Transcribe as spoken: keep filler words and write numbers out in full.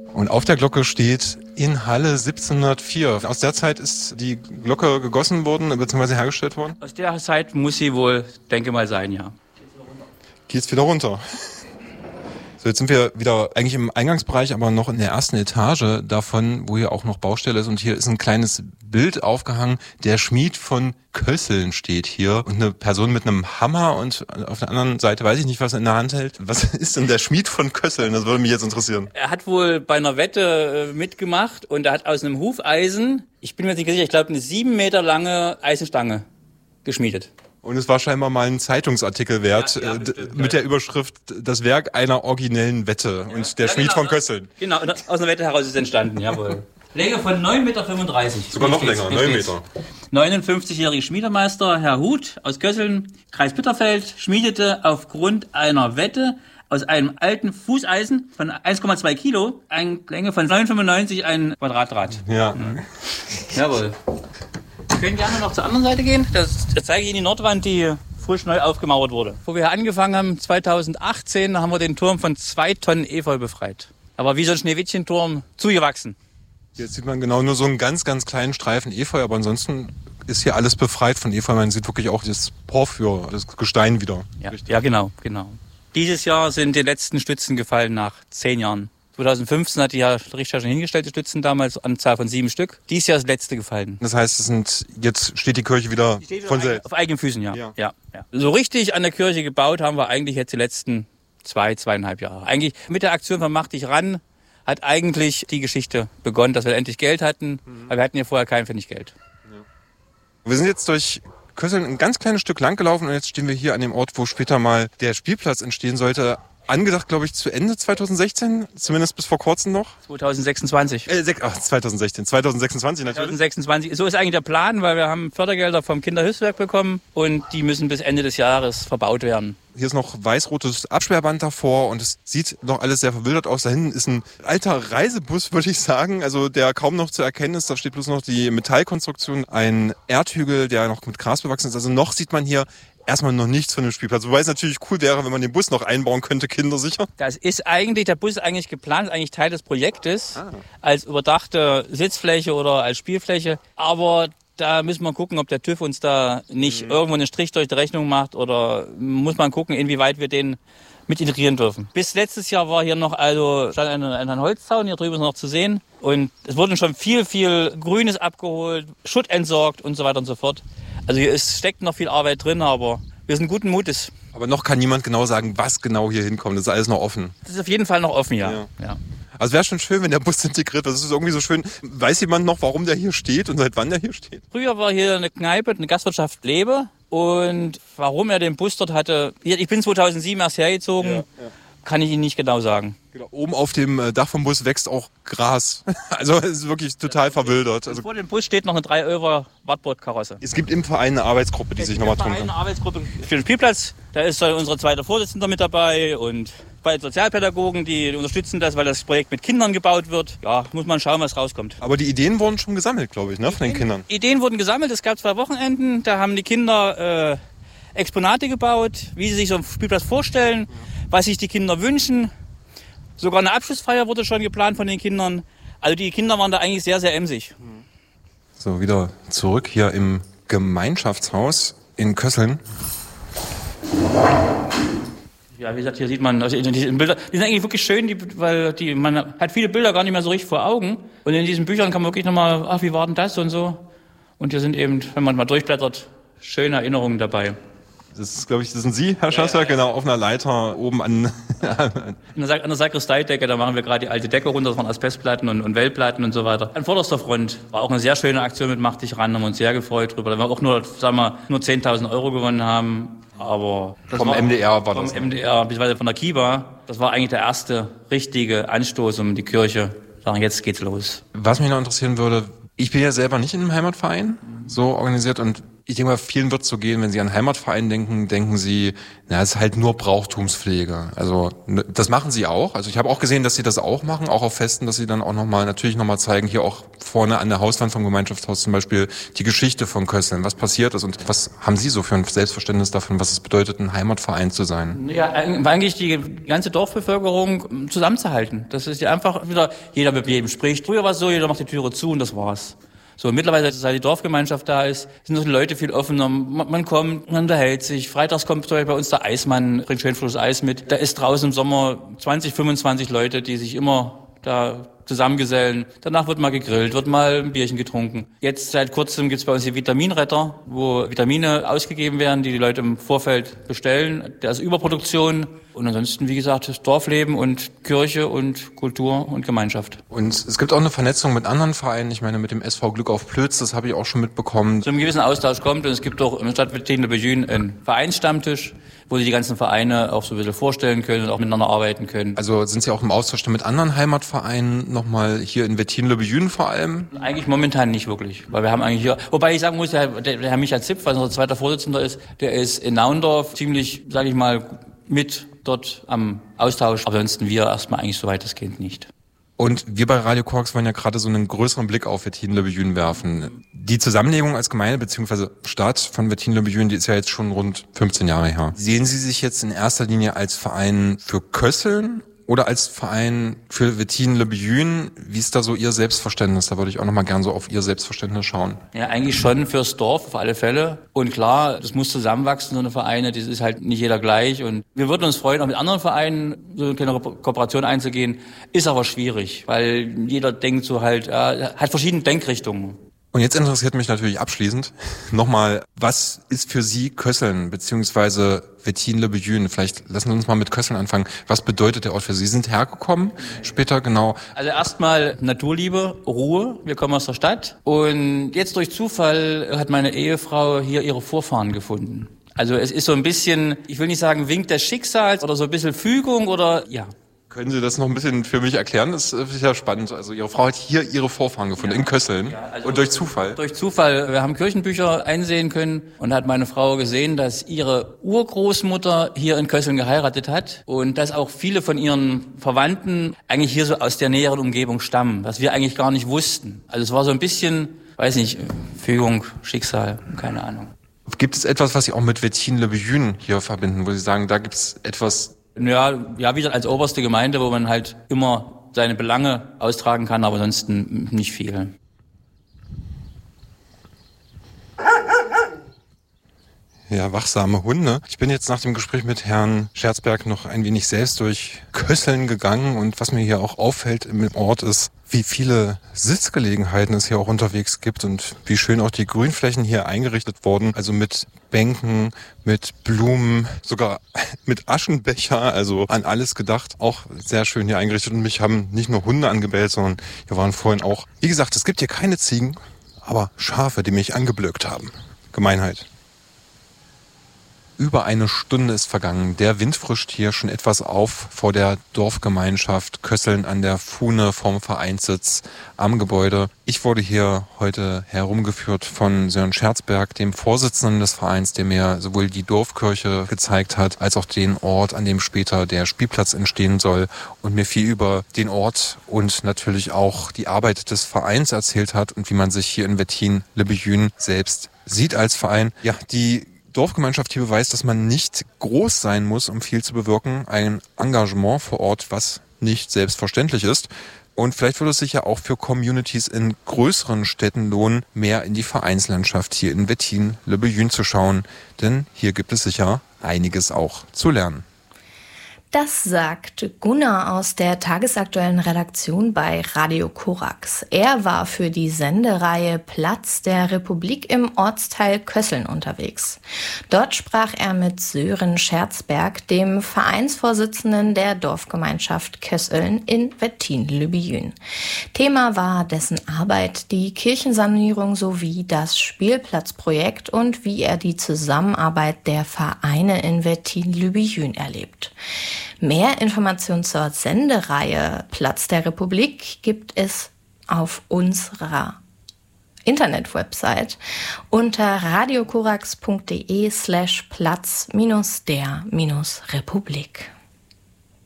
Und auf der Glocke steht in Halle siebzehnhundertvier. Aus der Zeit ist die Glocke gegossen worden bzw. hergestellt worden? Aus der Zeit muss sie wohl, denke mal, sein, ja. Geht's wieder runter. So, jetzt sind wir wieder eigentlich im Eingangsbereich, aber noch in der ersten Etage davon, wo hier auch noch Baustelle ist. Und hier ist ein kleines Bild aufgehangen. Der Schmied von Kösseln steht hier. Und eine Person mit einem Hammer und auf der anderen Seite weiß ich nicht, was er in der Hand hält. Was ist denn der Schmied von Kösseln? Das würde mich jetzt interessieren. Er hat wohl bei einer Wette mitgemacht und er hat aus einem Hufeisen, ich bin mir nicht sicher, ich glaube eine sieben Meter lange Eisenstange geschmiedet. Und es war scheinbar mal ein Zeitungsartikel wert, ja, ja, bestimmt, mit der Überschrift Das Werk einer originellen Wette und ja, der ja, Schmied genau, von Kösseln. Genau, aus einer Wette heraus ist entstanden, jawohl. Länge von neun Komma fünfunddreißig Meter. Sogar noch länger, neun Meter. neunundfünfzigjähriger Schmiedemeister Herr Huth aus Kösseln, Kreis Bitterfeld, schmiedete aufgrund einer Wette aus einem alten Fußeisen von eins Komma zwei Kilo eine Länge von neun Komma fünfundneunzig ein Quadratdraht. Ja. Mhm. Jawohl. Wir können gerne noch zur anderen Seite gehen. Das, das zeige ich Ihnen die Nordwand, die frisch neu aufgemauert wurde. Wo wir angefangen haben, zweitausendachtzehn, haben wir den Turm von zwei Tonnen Efeu befreit. Aber wie so ein Schneewittchenturm zugewachsen. Jetzt sieht man genau nur so einen ganz, ganz kleinen Streifen Efeu, aber ansonsten ist hier alles befreit von Efeu. Man sieht wirklich auch das Porphyr, das Gestein wieder. Ja, ja genau, genau. Dieses Jahr sind die letzten Stützen gefallen nach zehn Jahren. zweitausendfünfzehn hat die Herr Richter schon hingestellt, die Stützen damals, Anzahl von sieben Stück. Dieses Jahr ist das letzte gefallen. Das heißt, es sind, jetzt steht die Kirche wieder steht von auf selbst? Auf eigenen Füßen, ja. Ja. Ja, ja. So richtig an der Kirche gebaut haben wir eigentlich jetzt die letzten zwei, zweieinhalb Jahre. Eigentlich mit der Aktion von Mach dich ran hat eigentlich die Geschichte begonnen, dass wir endlich Geld hatten. Mhm. Aber wir hatten ja vorher kein Pfennig Geld. Ja. Wir sind jetzt durch Kösseln ein ganz kleines Stück lang gelaufen und jetzt stehen wir hier an dem Ort, wo später mal der Spielplatz entstehen sollte. Angedacht, glaube ich, zu Ende zweitausendsechzehn, zumindest bis vor kurzem noch. zweitausendsechsundzwanzig. Äh, ach, zweitausendsechzehn, zweitausendsechsundzwanzig natürlich. zweitausendsechsundzwanzig, so ist eigentlich der Plan, weil wir haben Fördergelder vom Kinderhilfswerk bekommen und die müssen bis Ende des Jahres verbaut werden. Hier ist noch weiß-rotes Absperrband davor und es sieht noch alles sehr verwildert aus. Da hinten ist ein alter Reisebus, würde ich sagen, also der kaum noch zu erkennen ist. Da steht bloß noch die Metallkonstruktion, ein Erdhügel, der noch mit Gras bewachsen ist. Also noch sieht man hier erstmal noch nichts von dem Spielplatz. Wobei es natürlich cool wäre, wenn man den Bus noch einbauen könnte, kindersicher. Das ist eigentlich, der Bus ist eigentlich geplant, ist eigentlich Teil des Projektes, ah. als überdachte Sitzfläche oder als Spielfläche. Aber da müssen wir gucken, ob der TÜV uns da nicht mhm. irgendwo einen Strich durch die Rechnung macht oder muss man gucken, inwieweit wir den mit integrieren dürfen. Bis letztes Jahr war hier noch also stand ein, ein Holzzaun, hier drüben ist noch zu sehen. Und es wurden schon viel, viel Grünes abgeholt, Schutt entsorgt und so weiter und so fort. Also hier ist, steckt noch viel Arbeit drin, aber wir sind guten Mutes. Aber noch kann niemand genau sagen, was genau hier hinkommt. Das ist alles noch offen. Das ist auf jeden Fall noch offen, ja. ja. ja. Also wäre schon schön, wenn der Bus integriert wird. Das ist irgendwie so schön. Weiß jemand noch, warum der hier steht und seit wann der hier steht? Früher war hier eine Kneipe, eine Gastwirtschaft Lebe. Und warum er den Bus dort hatte, ich bin zweitausendsieben erst hergezogen, ja, ja. kann ich Ihnen nicht genau sagen. Genau. Oben auf dem Dach vom Bus wächst auch Gras. Also es ist wirklich total verwildert. Also vor dem Bus steht noch eine drei Över Wartburg-Karosse. Es gibt im Verein eine Arbeitsgruppe, die es sich nochmal drum kümmert. Eine Arbeitsgruppe für den Spielplatz. Da ist unsere zweite Vorsitzende mit dabei und bei Sozialpädagogen, die unterstützen das, weil das Projekt mit Kindern gebaut wird. Ja, muss man schauen, was rauskommt. Aber die Ideen wurden schon gesammelt, glaube ich, ne, von den Kindern. Ideen wurden gesammelt. Es gab zwei Wochenenden. Da haben die Kinder äh, Exponate gebaut, wie sie sich so einen Spielplatz vorstellen, ja. was sich die Kinder wünschen. Sogar eine Abschlussfeier wurde schon geplant von den Kindern. Also die Kinder waren da eigentlich sehr, sehr emsig. So, wieder zurück hier im Gemeinschaftshaus in Kösseln. Ja, wie gesagt, hier sieht man, also die Bilder, die sind eigentlich wirklich schön, die, weil die, man hat viele Bilder gar nicht mehr so richtig vor Augen. Und in diesen Büchern kann man wirklich nochmal, ach, wie war denn das und so. Und hier sind eben, wenn man mal durchblättert, schöne Erinnerungen dabei. Das ist, glaube ich, das sind Sie, Herr Schasser, ja, ja, ja. Genau, auf einer Leiter oben an... an der, an der Sakristeidecke, da machen wir gerade die alte Decke runter, das waren Asbestplatten und, und Wellplatten und so weiter. An vorderster Front war auch eine sehr schöne Aktion mit Mach dich ran, haben wir uns sehr gefreut drüber. Da wir auch nur, sagen wir, nur zehntausend Euro gewonnen haben, aber... Das vom war, M D R war vom das. Vom M D R, beziehungsweise von der Kiba. Das war eigentlich der erste richtige Anstoß, um die Kirche zu sagen, jetzt geht's los. Was mich noch interessieren würde, ich bin ja selber nicht in einem Heimatverein so organisiert und Ich denke mal, vielen wird es so gehen, wenn sie an Heimatverein denken, denken sie, na, es ist halt nur Brauchtumspflege. Also das machen sie auch. Also ich habe auch gesehen, dass sie das auch machen, auch auf Festen, dass sie dann auch nochmal, natürlich nochmal zeigen, hier auch vorne an der Hauswand vom Gemeinschaftshaus zum Beispiel die Geschichte von Kösseln, was passiert ist und was haben Sie so für ein Selbstverständnis davon, was es bedeutet, ein Heimatverein zu sein? Ja, eigentlich die ganze Dorfbevölkerung zusammenzuhalten. Das ist ja einfach wieder, jeder mit jedem spricht. Früher war es so, jeder macht die Türe zu und das war's. So, mittlerweile, seit die Dorfgemeinschaft da ist, sind die Leute viel offener. Man, man kommt, man unterhält sich. Freitags kommt zum Beispiel bei uns der Eismann, bringt schön frisches Eis mit. Da ist draußen im Sommer zwanzig, fünfundzwanzig Leute, die sich immer da zusammengesellen. Danach wird mal gegrillt, wird mal ein Bierchen getrunken. Jetzt seit kurzem gibt's bei uns die Vitaminretter, wo Vitamine ausgegeben werden, die die Leute im Vorfeld bestellen. Da ist Überproduktion. Und ansonsten, wie gesagt, das Dorfleben und Kirche und Kultur und Gemeinschaft. Und es gibt auch eine Vernetzung mit anderen Vereinen. Ich meine, mit dem S V Glück auf Plötz, das habe ich auch schon mitbekommen. Zu einem gewissen Austausch kommt und es gibt auch in der Stadt Wettin-le-Bellune einen Vereinsstammtisch, wo sie die ganzen Vereine auch so ein bisschen vorstellen können und auch miteinander arbeiten können. Also sind Sie auch im Austausch mit anderen Heimatvereinen, nochmal hier in Wettin-le-Bellune vor allem? Eigentlich momentan nicht wirklich, weil wir haben eigentlich hier, wobei ich sagen muss, der, der, der Herr Michael Zipf, was unser zweiter Vorsitzender ist, der ist in Naundorf ziemlich, sage ich mal, mit dort am Austausch. Aber ansonsten wir erstmal eigentlich so weitestgehend nicht. Und wir bei Radio Korax wollen ja gerade so einen größeren Blick auf Wettin-le-Bellune werfen. Die Zusammenlegung als Gemeinde bzw. Stadt von Wettin-le-Bellune, die ist ja jetzt schon rund fünfzehn Jahre her. Sehen Sie sich jetzt in erster Linie als Verein für Kösseln oder als Verein für Wettin-le-Bellune? Wie ist da so Ihr Selbstverständnis? Da würde ich auch nochmal gern so auf Ihr Selbstverständnis schauen. Ja, eigentlich schon fürs Dorf, auf alle Fälle. Und klar, das muss zusammenwachsen, so eine Vereine. Das ist halt nicht jeder gleich. Und wir würden uns freuen, auch mit anderen Vereinen so eine kleine Kooperation einzugehen. Ist aber schwierig, weil jeder denkt so halt, äh, hat verschiedene Denkrichtungen. Und jetzt interessiert mich natürlich abschließend nochmal, was ist für Sie Kösseln beziehungsweise Wettin-le-Bellune? Vielleicht lassen Sie uns mal mit Kösseln anfangen. Was bedeutet der Ort für Sie? Sie sind hergekommen später, genau. Also erstmal Naturliebe, Ruhe. Wir kommen aus der Stadt. Und jetzt durch Zufall hat meine Ehefrau hier ihre Vorfahren gefunden. Also es ist so ein bisschen, ich will nicht sagen Wink des Schicksals oder so ein bisschen Fügung oder ja. Können Sie das noch ein bisschen für mich erklären? Das ist ja spannend. Also Ihre Frau hat hier ihre Vorfahren gefunden, ja, in Kösseln. Ja, also und durch Zufall? Durch Zufall. Wir haben Kirchenbücher einsehen können und da hat meine Frau gesehen, dass ihre Urgroßmutter hier in Kösseln geheiratet hat und dass auch viele von ihren Verwandten eigentlich hier so aus der näheren Umgebung stammen, was wir eigentlich gar nicht wussten. Also es war so ein bisschen, weiß nicht, Fügung, Schicksal, keine Ahnung. Gibt es etwas, was Sie auch mit Wettin-le-Bellune hier verbinden, wo Sie sagen, da gibt es etwas... Ja, ja, wieder als oberste Gemeinde, wo man halt immer seine Belange austragen kann, aber ansonsten nicht viel. Ja, wachsame Hunde. Ich bin jetzt nach dem Gespräch mit Herrn Scherzberg noch ein wenig selbst durch Kösseln gegangen und was mir hier auch auffällt im Ort ist, wie viele Sitzgelegenheiten es hier auch unterwegs gibt und wie schön auch die Grünflächen hier eingerichtet wurden. Also mit Bänken, mit Blumen, sogar mit Aschenbecher, also an alles gedacht. Auch sehr schön hier eingerichtet und mich haben nicht nur Hunde angebellt, sondern hier waren vorhin auch, wie gesagt, es gibt hier keine Ziegen, aber Schafe, die mich angeblökt haben. Gemeinheit. Über eine Stunde ist vergangen. Der Wind frischt hier schon etwas auf vor der Dorfgemeinschaft Kösseln an der Fuhne vom Vereinssitz am Gebäude. Ich wurde hier heute herumgeführt von Sören Scherzberg, dem Vorsitzenden des Vereins, der mir sowohl die Dorfkirche gezeigt hat, als auch den Ort, an dem später der Spielplatz entstehen soll und mir viel über den Ort und natürlich auch die Arbeit des Vereins erzählt hat und wie man sich hier in Wettin-le-Bellune selbst sieht als Verein. Ja, die Dorfgemeinschaft hier beweist, dass man nicht groß sein muss, um viel zu bewirken. Ein Engagement vor Ort, was nicht selbstverständlich ist. Und vielleicht würde es sich ja auch für Communities in größeren Städten lohnen, mehr in die Vereinslandschaft hier in Wettin-le-Bellune zu schauen. Denn hier gibt es sicher einiges auch zu lernen. Das sagt Gunnar aus der tagesaktuellen Redaktion bei Radio Korax. Er war für die Sendereihe Platz der Republik im Ortsteil Kösseln unterwegs. Dort sprach er mit Sören Scherzberg, dem Vereinsvorsitzenden der Dorfgemeinschaft Kösseln in Wettin-le-Bellune. Thema war dessen Arbeit, die Kirchensanierung sowie das Spielplatzprojekt und wie er die Zusammenarbeit der Vereine in Wettin-le-Bellune erlebt. Mehr Informationen zur Sendereihe Platz der Republik gibt es auf unserer Internetwebsite unter radiokorax punkt de slash Platz minus der minus Republik.